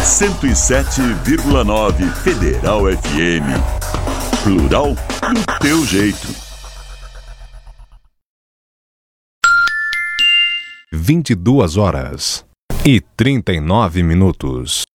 107,9 Federal FM. Plural do teu jeito. 22h39.